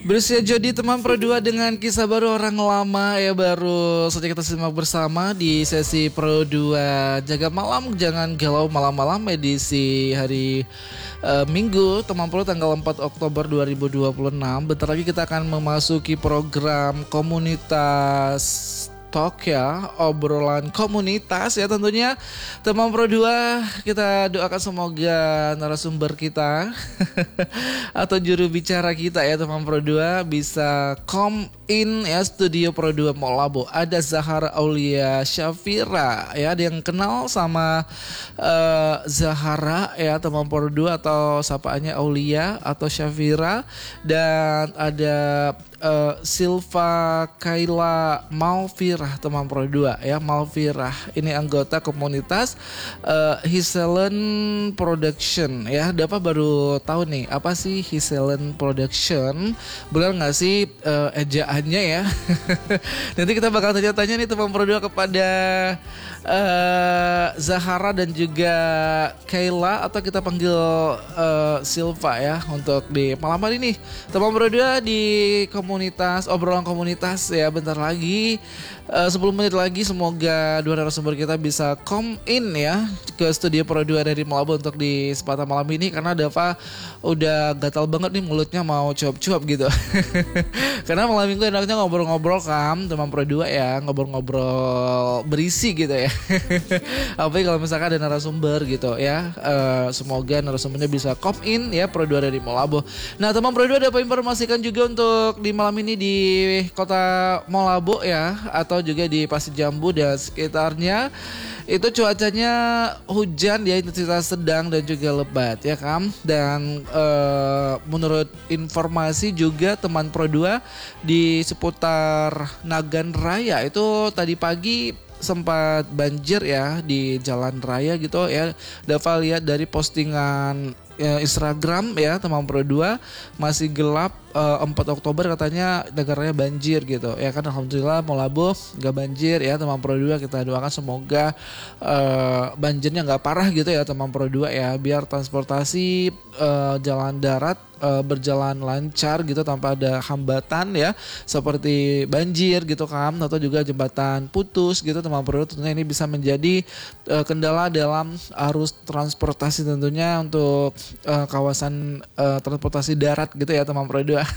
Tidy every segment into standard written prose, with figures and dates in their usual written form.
Berusia Jody teman Pro 2 dengan kisah baru orang lama ya, baru saja kita simak bersama di sesi Pro 2 Jaga Malam Jangan Galau Malam-Malam edisi hari Minggu teman Pro tanggal 4 Oktober 2026. Bentar lagi kita akan memasuki program komunitas Talk ya, obrolan komunitas ya tentunya. Teman Pro 2, kita doakan semoga narasumber kita atau juru bicara kita ya teman Pro 2 bisa come in ya studio Pro 2 Molabo. Ada Zahara Aulia Syafira ya, ada yang kenal sama Zahara ya teman Pro 2 atau sapaannya Aulia atau Syafira, dan ada Silva Kaila Malvirah teman Pro 2 ya. Malvirah ini anggota komunitas Hiselen Production ya. Dapat baru tahu nih apa sih Hiselen Production, benar nggak sih ejaannya ya. Nanti kita bakal tanya-tanya nih teman Pro 2 kepada Zahara dan juga Kaila, atau kita panggil Silva ya, untuk di malam hari ini teman Pro 2 di komunitas, obrolan komunitas ya. Bentar lagi 10 menit lagi semoga dua narasumber kita bisa come in ya ke studio Pro 2 dari Malabo untuk di kesempatan malam ini, karena Dava udah gatal banget nih mulutnya mau cuap-cuap gitu. Karena malam minggu enaknya ngobrol-ngobrol kan teman Pro 2 ya, ngobrol-ngobrol berisi gitu ya. Apalagi kalau misalkan ada narasumber gitu ya. Semoga narasumbernya bisa come in ya Pro 2 dari Malabo. Nah teman Pro 2 dapat informasikan juga untuk di malam ini di kota Malabo ya, atau juga di Pasir Jambu dan sekitarnya itu cuacanya hujan ya, intensitas sedang dan juga lebat ya kan. Dan menurut informasi juga teman Pro 2 di seputar Nagan Raya itu tadi pagi sempat banjir ya di jalan raya gitu ya. Dava lihat dari postingan Instagram ya teman Pro 2 masih gelap, 4 Oktober katanya negaranya banjir gitu ya kan. Alhamdulillah Malabo gak banjir ya teman Pro 2. Kita doakan semoga banjirnya gak parah gitu ya teman Pro 2 ya, biar transportasi jalan darat berjalan lancar gitu tanpa ada hambatan ya, seperti banjir gitu kan, atau juga jembatan putus gitu teman Pro 2. Tentunya ini bisa menjadi kendala dalam arus transportasi tentunya untuk kawasan transportasi darat gitu ya teman Pro 2.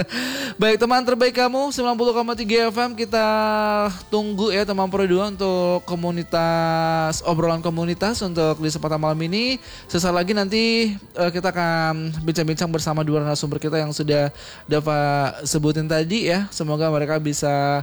Baik teman terbaik kamu 90,3 FM, kita tunggu ya teman Pro 2 untuk komunitas, obrolan komunitas untuk di kesempatan malam ini. Sesaat lagi nanti kita akan bincang-bincang bersama dua narasumber kita yang sudah Dava sebutin tadi ya. Semoga mereka bisa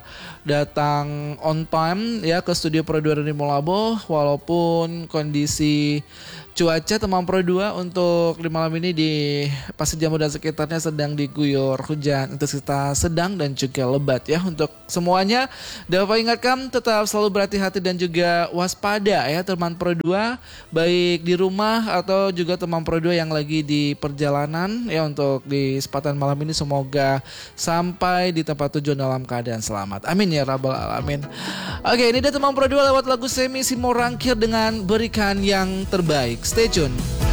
datang on time ya ke studio Pro 2 dari Malabo, walaupun kondisi cuaca teman Pro 2 untuk di malam ini di Pasir Jambu dan sekitarnya sedang diguyur hujan intensitas sedang dan juga lebat ya. Untuk semuanya Dava ingatkan tetap selalu berhati-hati dan juga waspada ya teman Pro 2, baik di rumah atau juga teman Pro 2 yang lagi di perjalanan ya. Untuk di kesempatan malam ini semoga sampai di tempat tujuan dalam keadaan selamat, amin ya rabbal alamin. Oke, ini dia teman Pro 2 lewat lagu Semi Simorangkir dengan Berikan Yang Terbaik. Stay tune.